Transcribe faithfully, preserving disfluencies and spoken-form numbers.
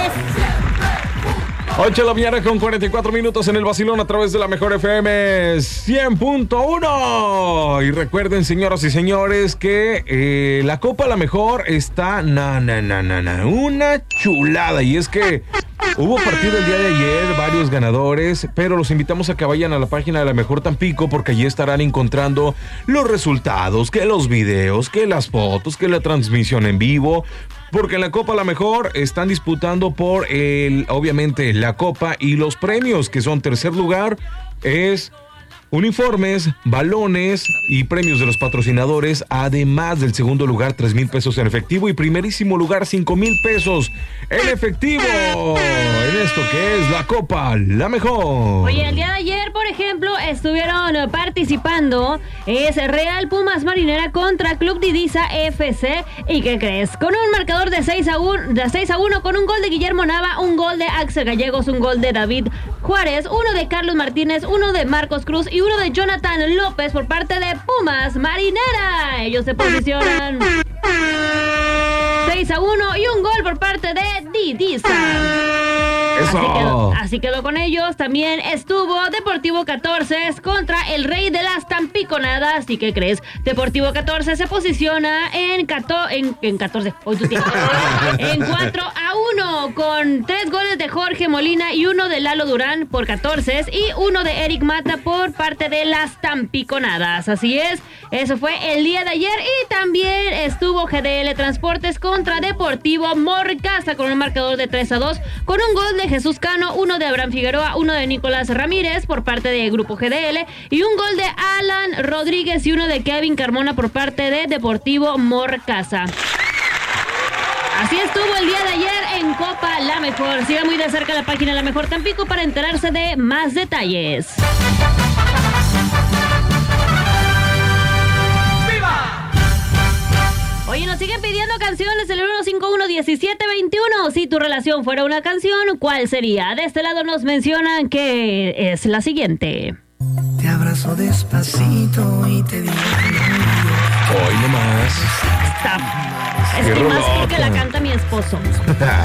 ocho de la mañana con cuarenta y cuatro minutos en el vacilón a través de la mejor F M cien punto uno. Y recuerden, señoras y señores, que eh, la Copa La Mejor está na, na, na, na, na, una chulada. Y es que hubo partido el día de ayer, varios ganadores, pero los invitamos a que vayan a la página de La Mejor Tampico porque allí estarán encontrando los resultados, que los videos, que las fotos, que la transmisión en vivo. Porque en la Copa La Mejor están disputando por el, obviamente, la Copa y los premios, que son tercer lugar, es uniformes, balones y premios de los patrocinadores, además del segundo lugar, tres mil pesos en efectivo y primerísimo lugar, cinco mil pesos en efectivo. En esto que es la Copa La Mejor. Oye, el día de ayer, por ejemplo, estuvieron participando, es Real Pumas Marinera contra Club Didiza F C. ¿Y qué crees? Con un marcador de seis a uno, con un gol de Guillermo Nava, un gol de Axel Gallegos, un gol de David Juárez, uno de Carlos Martínez, uno de Marcos Cruz y uno de Jonathan López por parte de Pumas Marinera. Ellos se posicionan seis a uno y un gol por parte de Didiza. Eso. Así quedó, así quedó con ellos. También estuvo Deportivo catorce contra el Rey de las Tampiconadas. ¿Y qué crees? Deportivo catorce se posiciona en, cato, en, en catorce. Hoy tú tienes. En cuatro a uno con tres goles de Jorge Molina y uno de Lalo Durán por catorce y uno de Eric Mata por parte de las Tampiconadas. Así es, eso fue el día de ayer. Y también estuvo G D L Transportes contra Deportivo Morcasa con un marcador de tres a dos con un gol de Jesús Cano, uno de Abraham Figueroa, uno de Nicolás Ramírez por parte de Grupo G D L y un gol de Alan Rodríguez y uno de Kevin Carmona por parte de Deportivo Morcasa. Así estuvo el día de ayer en Copa La Mejor. Siga muy de cerca la página La Mejor Tampico para enterarse de más detalles. Oye, nos siguen pidiendo canciones el uno cinco uno diecisiete veintiuno. Si tu relación fuera una canción, ¿cuál sería? De este lado nos mencionan que es la siguiente. Te abrazo despacito y te digo hoy nomás. Está. Es que más porque la canta mi esposo.